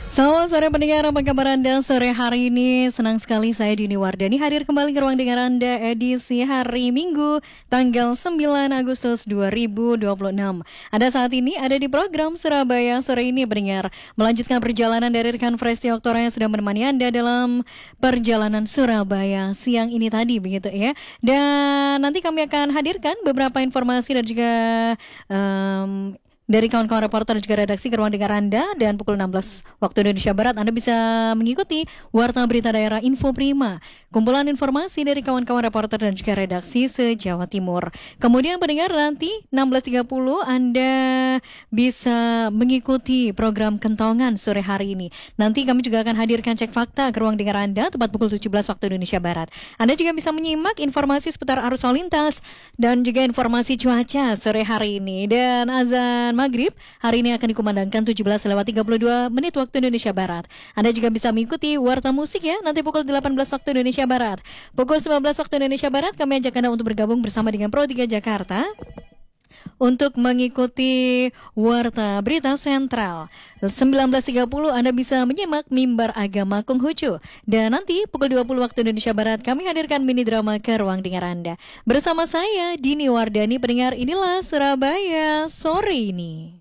Selamat sore pendengar, apa kabar Anda sore hari ini? Senang sekali saya Dini Wardani hadir kembali ke ruang dengar Anda edisi hari Minggu tanggal 9 Agustus 2026. Anda saat ini ada di program Surabaya Sore ini pendengar, melanjutkan perjalanan dari rekan Presti Oktora yang sudah menemani Anda dalam perjalanan Surabaya siang ini tadi begitu ya. Dan nanti kami akan hadirkan beberapa informasi dan juga dari kawan-kawan reporter dan juga redaksi ke ruang dengar Anda, dan pukul 16 waktu Indonesia Barat Anda bisa mengikuti Warta Berita Daerah Info Prima, kumpulan informasi dari kawan-kawan reporter dan juga redaksi se-Jawa Timur. Kemudian pendengar nanti 16.30 Anda bisa mengikuti program Kentongan sore hari ini. Nanti kami juga akan hadirkan cek fakta ke ruang dengar Anda tepat pukul 17 waktu Indonesia Barat. Anda juga bisa menyimak informasi seputar arus lalu lintas dan juga informasi cuaca sore hari ini. Dan azan maghrib hari ini akan dikumandangkan 17:32 waktu Indonesia Barat. Anda juga bisa mengikuti Warta Musik ya, nanti pukul 18 waktu Indonesia Barat. Pukul 19 waktu Indonesia Barat kami ajak Anda untuk bergabung bersama dengan Pro 3 Jakarta untuk mengikuti Warta Berita Sentral. 19.30 Anda bisa menyimak Mimbar Agama Konghucu. Dan nanti pukul 20 waktu Indonesia Barat kami hadirkan mini drama ke ruang dengar Anda. Bersama saya Dini Wardani, pendengar, inilah Surabaya Sore ini.